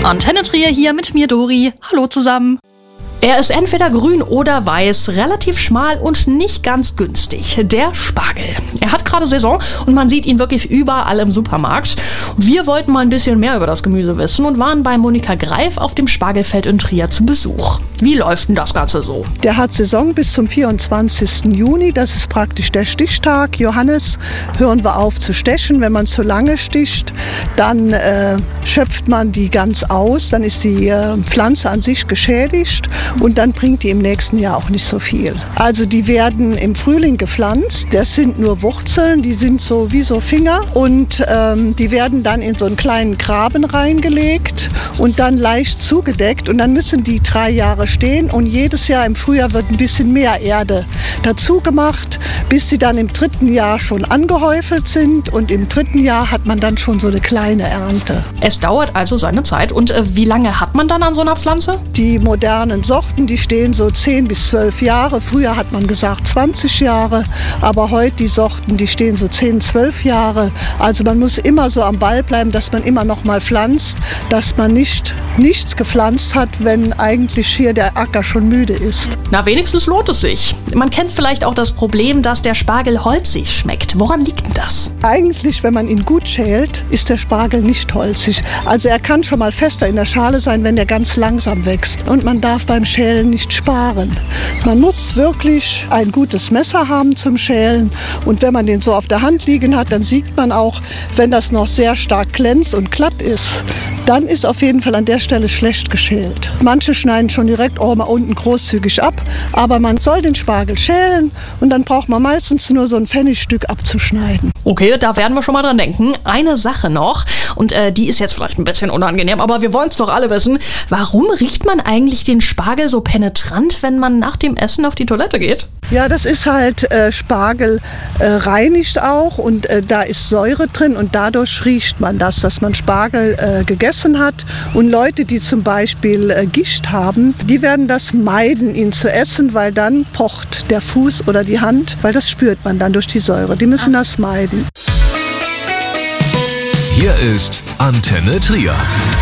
Antenne Trier hier mit mir, Dori. Hallo zusammen. Er ist entweder grün oder weiß, relativ schmal und nicht ganz günstig. Der Spargel. Er hat gerade Saison und man sieht ihn wirklich überall im Supermarkt. Wir wollten mal ein bisschen mehr über das Gemüse wissen und waren bei Monika Greif auf dem Spargelfeld in Trier zu Besuch. Wie läuft denn das Ganze so? Der hat Saison bis zum 24. Juni. Das ist praktisch der Stichtag. Johannes, hören wir auf zu stechen. Wenn man zu lange sticht, dann schöpft man die ganz aus. Dann ist die Pflanze an sich geschädigt. Und dann bringt die im nächsten Jahr auch nicht so viel. Also die werden im Frühling gepflanzt. Das sind nur Wurzeln, die sind so wie so Finger. Und die werden dann in so einen kleinen Graben reingelegt und dann leicht zugedeckt. Und dann müssen die 3 Jahre stehen. Und jedes Jahr im Frühjahr wird ein bisschen mehr Erde dazu gemacht, bis sie dann im 3. Jahr schon angehäufelt sind. Und im 3. Jahr hat man dann schon so eine kleine Ernte. Es dauert also seine Zeit. Und wie lange hat man dann an so einer Pflanze? Die modernen Sorten, die stehen so 10 bis 12 Jahre. Früher hat man gesagt 20 Jahre, aber heute die Sorten, die stehen so 10, 12 Jahre. Also man muss immer so am Ball bleiben, dass man immer noch mal pflanzt, dass man nichts gepflanzt hat, wenn eigentlich hier der Acker schon müde ist. Na, wenigstens lohnt es sich. Man kennt vielleicht auch das Problem, dass der Spargel holzig schmeckt. Woran liegt denn das? Eigentlich, wenn man ihn gut schält, ist der Spargel nicht holzig. Also er kann schon mal fester in der Schale sein, wenn er ganz langsam wächst. Und man darf beim Schälen nicht sparen. Man muss wirklich ein gutes Messer haben zum Schälen. Und wenn man den so auf der Hand liegen hat, dann sieht man auch, wenn das noch sehr stark glänzt und glatt ist, dann ist auf jeden Fall an der Stelle schlecht geschält. Manche schneiden schon direkt mal unten großzügig ab, aber man soll den Spargel schälen und dann braucht man meistens nur so ein Pfennigstück abzuschneiden. Okay, da werden wir schon mal dran denken. Eine Sache noch, und die ist jetzt vielleicht ein bisschen unangenehm, aber wir wollen es doch alle wissen. Warum riecht man eigentlich den Spargel so penetrant, wenn man nach dem Essen auf die Toilette geht? Ja, das ist halt Spargel reinigt auch und da ist Säure drin und dadurch riecht man das, dass man Spargel gegessen hat. Und Leute, die zum Beispiel Gicht haben, die werden das meiden, ihn zu essen, weil dann pocht der Fuß oder die Hand, weil das spürt man dann durch die Säure. Die müssen das meiden. Hier ist Antenne Trier.